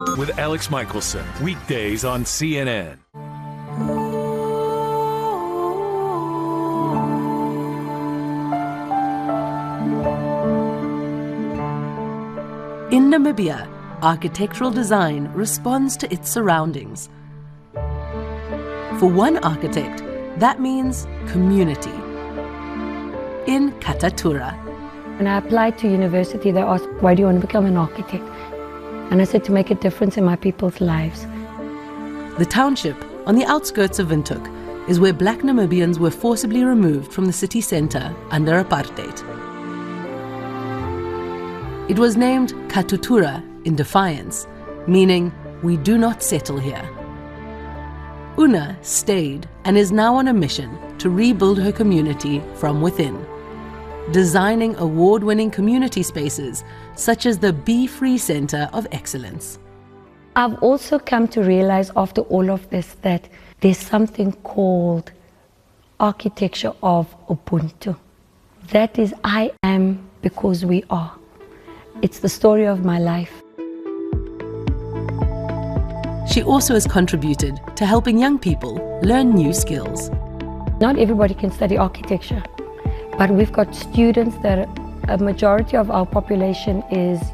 With Alex Michelson, weekdays on CNN. In Namibia, architectural design responds to its surroundings. For one architect, that means community. In Katatura. When I applied to university, they asked, why do you want to become an architect? And I said, to make a difference in my people's lives. The township, on the outskirts of Windhoek, is where black Namibians were forcibly removed from the city centre under apartheid. It was named Katutura in defiance, meaning we do not settle here. Una stayed and is now on a mission to rebuild her community from within, designing award-winning community spaces such as the Be Free Centre of Excellence. I've also come to realize after all of this that there's something called architecture of Ubuntu. That is, I am because we are. It's the story of my life. She also has contributed to helping young people learn new skills. Not everybody can study architecture, but we've got students that a majority of our population is